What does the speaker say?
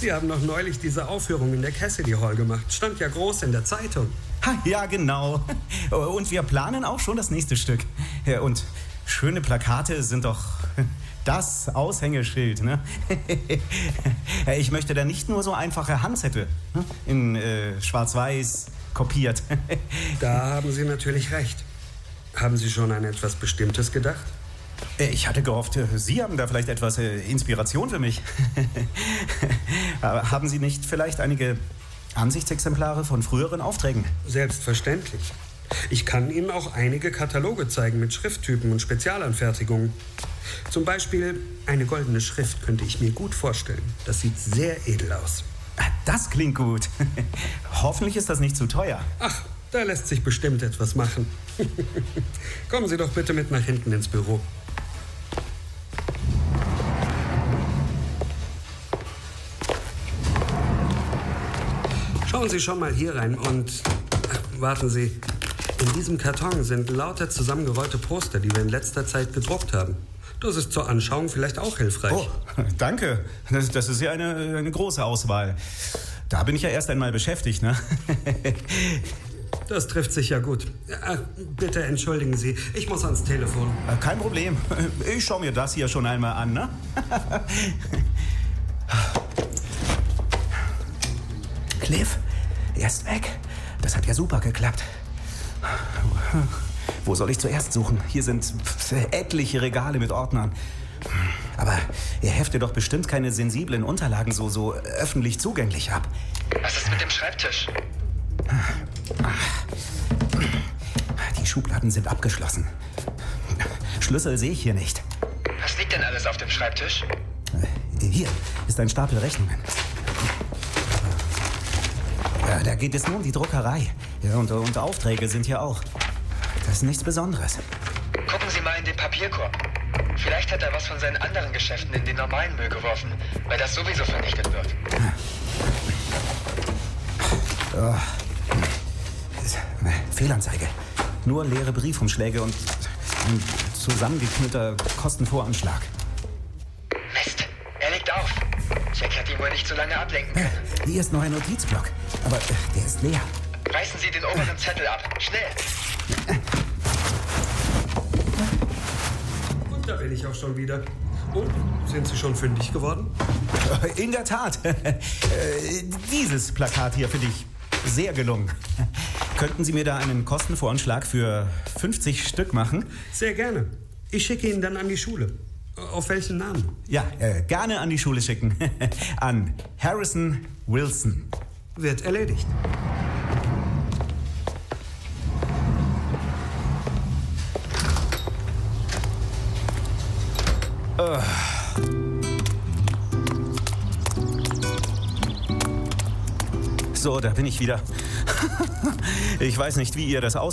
Sie haben noch neulich diese Aufführung in der Cassidy Hall gemacht. Stand ja groß in der Zeitung. Ha, ja, genau. Und wir planen auch schon das nächste Stück. Ja, und schöne Plakate sind doch das Aushängeschild, ne? Ich möchte da nicht nur so einfache Handzettel in Schwarz-Weiß kopiert. Da haben Sie natürlich recht. Haben Sie schon an etwas Bestimmtes gedacht? Ich hatte gehofft, Sie haben da vielleicht etwas Inspiration für mich. Aber haben Sie nicht vielleicht einige Ansichtsexemplare von früheren Aufträgen? Selbstverständlich. Ich kann Ihnen auch einige Kataloge zeigen mit Schrifttypen und Spezialanfertigungen. Zum Beispiel eine goldene Schrift könnte ich mir gut vorstellen. Das sieht sehr edel aus. Das klingt gut. Hoffentlich ist das nicht zu teuer. Ach, da lässt sich bestimmt etwas machen. Kommen Sie doch bitte mit nach hinten ins Büro. Schauen Sie schon mal hier rein und... warten Sie. In diesem Karton sind lauter zusammengerollte Poster, die wir in letzter Zeit gedruckt haben. Das ist zur Anschauung vielleicht auch hilfreich. Oh, danke. Das ist ja eine große Auswahl. Da bin ich ja erst einmal beschäftigt, ne? Das trifft sich ja gut. Ach, bitte entschuldigen Sie, ich muss ans Telefon. Kein Problem. Ich schaue mir das hier schon einmal an, ne? Cliff, er ist weg. Das hat ja super geklappt. Wo soll ich zuerst suchen? Hier sind etliche Regale mit Ordnern. Aber er heftet doch bestimmt keine sensiblen Unterlagen so öffentlich zugänglich ab. Was ist mit dem Schreibtisch? Die Schubladen sind abgeschlossen. Schlüssel sehe ich hier nicht. Was liegt denn alles auf dem Schreibtisch? Hier ist ein Stapel Rechnungen. Da geht es nur um die Druckerei. Ja, und Aufträge sind hier auch. Das ist nichts Besonderes. Gucken Sie mal in den Papierkorb. Vielleicht hat er was von seinen anderen Geschäften in den normalen Müll geworfen, weil das sowieso vernichtet wird. Oh. Fehlanzeige. Nur leere Briefumschläge und ein zusammengeknüllter Kostenvoranschlag. Mist, er legt auf. Jack hat ihn wohl nicht so lange ablenken können. Hier ist noch ein Notizblock, aber der ist leer. Reißen Sie den oberen Zettel ab. Schnell! Und da bin ich auch schon wieder. Und, sind Sie schon fündig geworden? In der Tat. Dieses Plakat hier finde ich sehr gelungen. Könnten Sie mir da einen Kostenvoranschlag für 50 Stück machen? Sehr gerne. Ich schicke ihn dann an die Schule. Auf welchen Namen? Ja, gerne an die Schule schicken. An Harrison Wilson. Wird erledigt. So, da bin ich wieder. Ich weiß nicht, wie ihr das